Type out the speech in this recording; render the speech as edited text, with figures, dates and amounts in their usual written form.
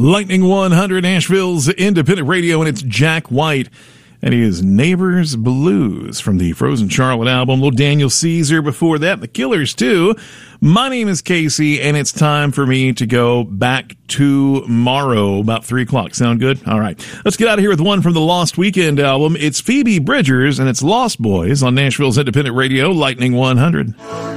Lightning 100, Nashville's independent radio, and it's Jack White. And he is Neighbors Blues from the Frozen Charlotte album. Little Daniel Caesar before that, The Killers too. My name is Casey, and it's time for me to go back tomorrow about 3 o'clock. Sound good? All right. Let's get out of here with one from the Lost Weekend album. It's Phoebe Bridgers, and it's Lost Boys on Nashville's independent radio, Lightning 100.